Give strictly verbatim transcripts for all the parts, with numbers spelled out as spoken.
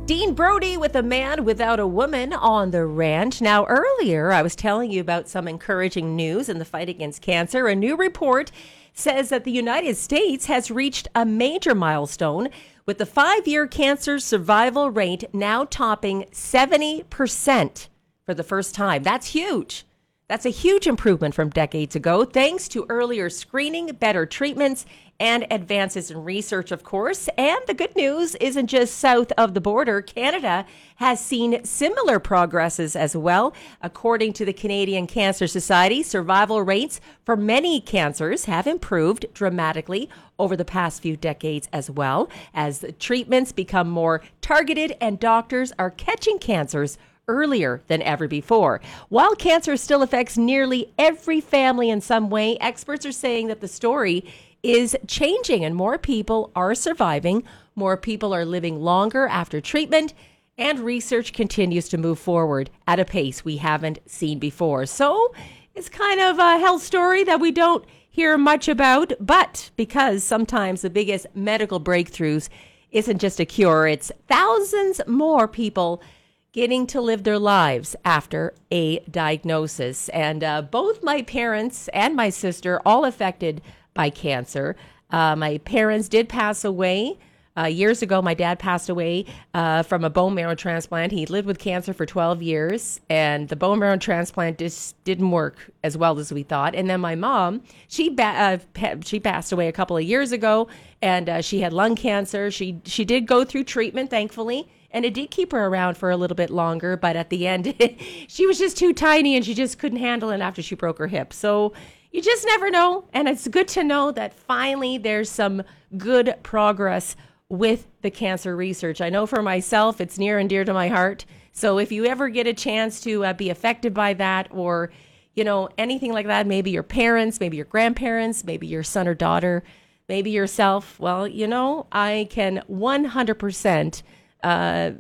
Dean Brody with a man without a woman on the ranch. Now, earlier, I was telling you about some encouraging news in the fight against cancer. A new report says that the United States has reached a major milestone with the five-year cancer survival rate now topping seventy percent for the first time. That's huge. That's a huge improvement from decades ago, thanks to earlier screening, better treatments, and advances in research, of course. And the good news isn't just south of the border. Canada has seen similar progresses as well. According to the Canadian Cancer Society, survival rates for many cancers have improved dramatically over the past few decades as well, as the treatments become more targeted and doctors are catching cancers earlier than ever before. While cancer still affects nearly every family in some way, experts are saying that the story is changing and more people are surviving, more people are living longer after treatment, and research continues to move forward at a pace we haven't seen before. So it's kind of a health story that we don't hear much about, but because sometimes the biggest medical breakthroughs isn't just a cure, it's thousands more people getting to live their lives after a diagnosis. And uh, both my parents and my sister all affected by cancer. Uh, my parents did pass away. Uh, years ago, my dad passed away uh, from a bone marrow transplant. He lived with cancer for twelve years, and the bone marrow transplant just didn't work as well as we thought. And then my mom, she ba- uh, she passed away a couple of years ago, and uh, she had lung cancer. She she did go through treatment, thankfully, and it did keep her around for a little bit longer. But at the end, she was just too tiny, and she just couldn't handle it after she broke her hip. So you just never know, and it's good to know that finally there's some good progress with the cancer research. I know for myself, it's near and dear to my heart. So if you ever get a chance to uh, be affected by that, or, you know, anything like that, maybe your parents, maybe your grandparents, maybe your son or daughter, maybe yourself, well, you know, I can one hundred percent uh,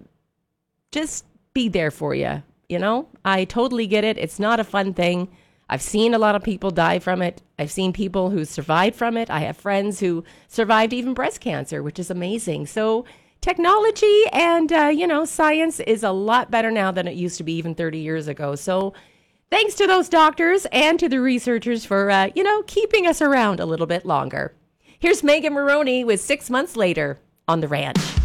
just be there for you. You know, I totally get it. It's not a fun thing. I've seen a lot of people die from it. I've seen people who survived from it. I have friends who survived even breast cancer, which is amazing. So technology and, uh, you know, science is a lot better now than it used to be even thirty years ago. So thanks to those doctors and to the researchers for, uh, you know, keeping us around a little bit longer. Here's Megan Moroney with Six Months Later on The Ranch.